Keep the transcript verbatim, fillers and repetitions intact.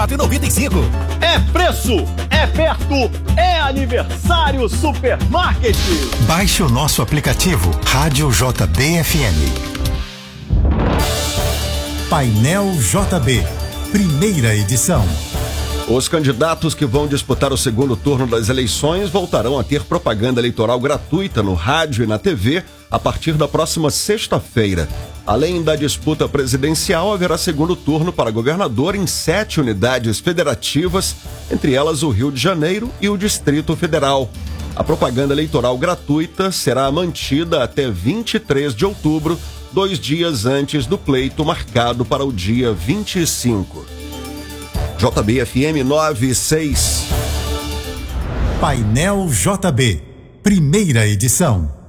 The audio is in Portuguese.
quatro e noventa e cinco. É preço, é perto, é aniversário Supermarket. Baixe o nosso aplicativo Rádio J B F M. Painel J B, primeira edição. Os candidatos que vão disputar o segundo turno das eleições voltarão a ter propaganda eleitoral gratuita no rádio e na T V a partir da próxima sexta-feira. Além da disputa presidencial, haverá segundo turno para governador em sete unidades federativas, entre elas o Rio de Janeiro e o Distrito Federal. A propaganda eleitoral gratuita será mantida até vinte e três de outubro, dois dias antes do pleito marcado para o dia vinte e cinco. J B F M nove seis. Painel J B, primeira edição.